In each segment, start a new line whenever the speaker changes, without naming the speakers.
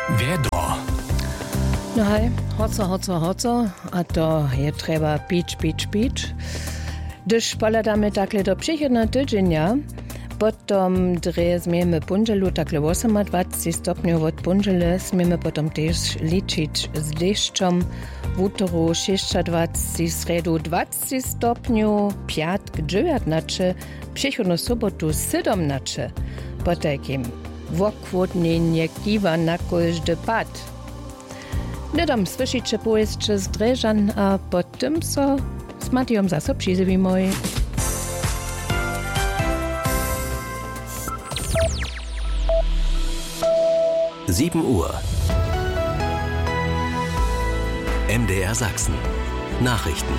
Wer da?
No hej, hoco, a to je treba pić. Gdyż poladamy takle do przychodna tydzienia, potom zmiemy punżelu takle 28 stopniów od punżele, zmiemy potom też liczyć z deszczem, w utoru 26, sredu 20 stopniów, piatk 19, przychodną sobotu 17, po takim wokłodnienie kiwa na każdy pad. Nedam słyszycie pojeźdźcie z Dreżan, a potem so z Matijom zase przyzywimy.
Uhr. MDR Sachsen. Nachrichten.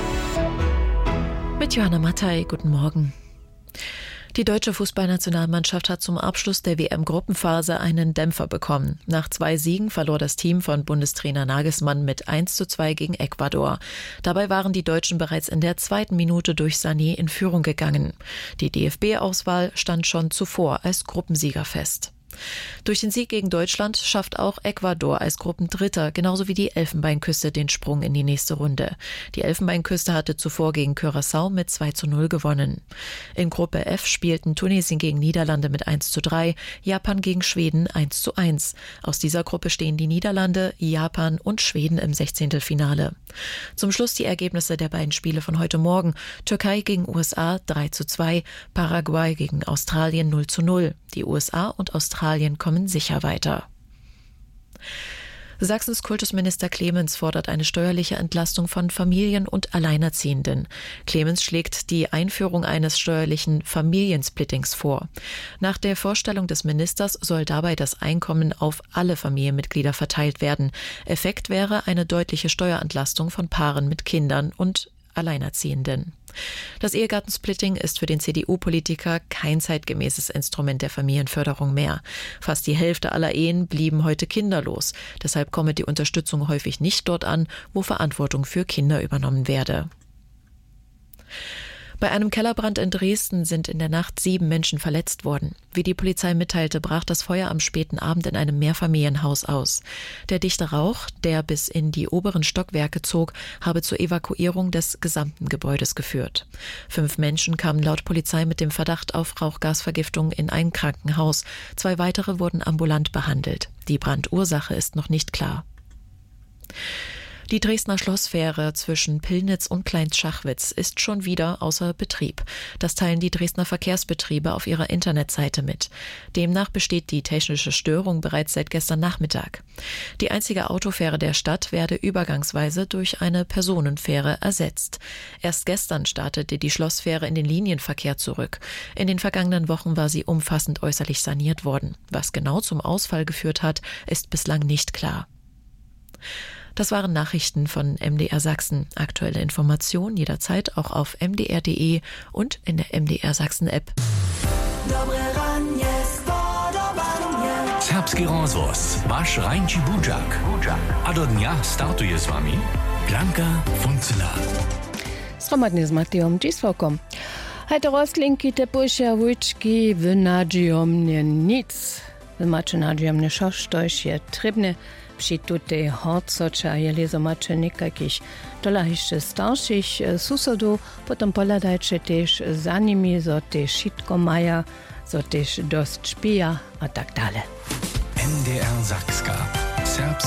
Mit Johanna Mattei, guten Morgen. Die deutsche Fußballnationalmannschaft hat zum Abschluss der WM-Gruppenphase einen Dämpfer bekommen. Nach 2 Siegen verlor das Team von Bundestrainer Nagelsmann mit 1:2 gegen Ecuador. Dabei waren die Deutschen bereits in der 2. Minute durch Sané in Führung gegangen. Die DFB-Auswahl stand schon zuvor als Gruppensieger fest. Durch den Sieg gegen Deutschland schafft auch Ecuador als Gruppendritter, genauso wie die Elfenbeinküste, den Sprung in die nächste Runde. Die Elfenbeinküste hatte zuvor gegen Curaçao mit 2:0 gewonnen. In Gruppe F spielten Tunesien gegen Niederlande mit 1:3, Japan gegen Schweden 1:1. Aus dieser Gruppe stehen die Niederlande, Japan und Schweden im 16. Zum Schluss die Ergebnisse der beiden Spiele von heute Morgen. Türkei gegen USA 3:2, Paraguay gegen Australien 0:0. Die USA und Australien kommen sicher weiter. Sachsens Kultusminister Clemens fordert eine steuerliche Entlastung von Familien und Alleinerziehenden. Clemens schlägt die Einführung eines steuerlichen Familiensplittings vor. Nach der Vorstellung des Ministers soll dabei das Einkommen auf alle Familienmitglieder verteilt werden. Effekt wäre eine deutliche Steuerentlastung von Paaren mit Kindern und Alleinerziehenden. Das Ehegattensplitting ist für den CDU-Politiker kein zeitgemäßes Instrument der Familienförderung mehr. Fast die Hälfte aller Ehen blieben heute kinderlos. Deshalb komme die Unterstützung häufig nicht dort an, wo Verantwortung für Kinder übernommen werde. Bei einem Kellerbrand in Dresden sind in der Nacht 7 Menschen verletzt worden. Wie die Polizei mitteilte, brach das Feuer am späten Abend in einem Mehrfamilienhaus aus. Der dichte Rauch, der bis in die oberen Stockwerke zog, habe zur Evakuierung des gesamten Gebäudes geführt. 5 Menschen kamen laut Polizei mit dem Verdacht auf Rauchgasvergiftung in ein Krankenhaus. 2 weitere wurden ambulant behandelt. Die Brandursache ist noch nicht klar. Die Dresdner Schlossfähre zwischen Pillnitz und Kleinschachwitz ist schon wieder außer Betrieb. Das teilen die Dresdner Verkehrsbetriebe auf ihrer Internetseite mit. Demnach besteht die technische Störung bereits seit gestern Nachmittag. Die einzige Autofähre der Stadt werde übergangsweise durch eine Personenfähre ersetzt. Erst gestern startete die Schlossfähre in den Linienverkehr zurück. In den vergangenen Wochen war sie umfassend äußerlich saniert worden. Was genau zum Ausfall geführt hat, ist bislang nicht klar. Das waren Nachrichten von MDR Sachsen. Aktuelle Informationen jederzeit auch auf mdr.de und in der MDR Sachsen App.
Serbski rozvoz, vaš Rajnči Budžak. A do dnia startuje s vami Blanka Funcela.
Sromadnie z Matijom Dziswokom. Hajte rozklinki te pušia vujčki v nadžijom nie nic. W macie nadžijom nie šoštoš je trybne. Przy tutaj horcoča je lezo macie nekakich dolahišće starších susodów, potom poladajcie też za nimi, zo też šitko maja, zo też dost špija a tak dalej.
MDR Sachska.